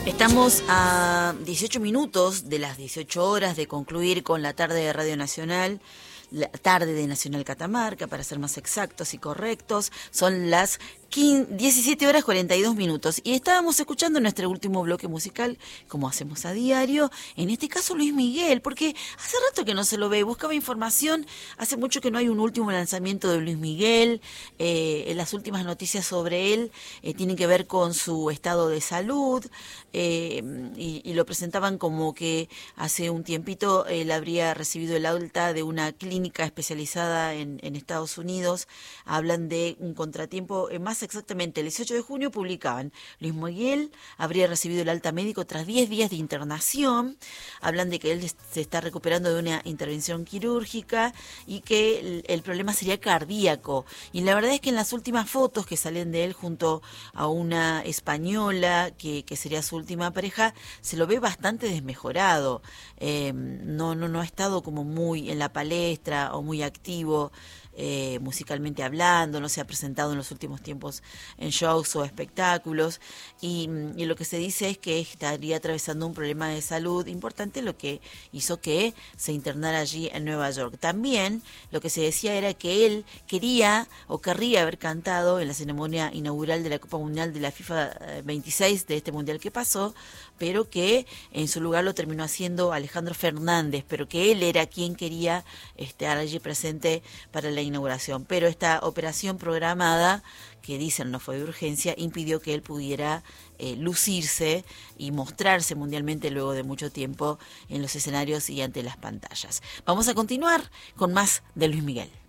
Estamos a 18 minutos de las 18 horas de concluir con la tarde de Radio Nacional, la tarde de Nacional Catamarca, para ser más exactos y correctos. Son las 17 horas 42 minutos y estábamos escuchando nuestro último bloque musical, como hacemos a diario, en este caso Luis Miguel, porque hace rato que no se lo ve, buscaba información, hace mucho que no hay un último lanzamiento de Luis Miguel. Las últimas noticias sobre él tienen que ver con su estado de salud, y lo presentaban como que hace un tiempito él habría recibido el alta de una clínica especializada en Estados Unidos. Hablan de un contratiempo, más exactamente el 18 de junio publicaban: Luis Miguel habría recibido el alta médico tras 10 días de internación. Hablan de que él se está recuperando de una intervención quirúrgica y que el problema sería cardíaco. Y la verdad es que en las últimas fotos que salen de él junto a una española que sería su última pareja, se lo ve bastante desmejorado. No ha estado como muy en la palestra o muy activo, musicalmente hablando, no se ha presentado en los últimos tiempos en shows o espectáculos, y lo que se dice es que estaría atravesando un problema de salud importante, lo que hizo que se internara allí en Nueva York. También lo que se decía era que él quería o querría haber cantado en la ceremonia inaugural de la Copa Mundial de la FIFA 26 de este mundial que pasó, pero que en su lugar lo terminó haciendo Alejandro Fernández, pero que él era quien quería estar allí presente para la inauguración. Pero esta operación programada, que dicen no fue de urgencia, impidió que él pudiera lucirse y mostrarse mundialmente luego de mucho tiempo en los escenarios y ante las pantallas. Vamos a continuar con más de Luis Miguel.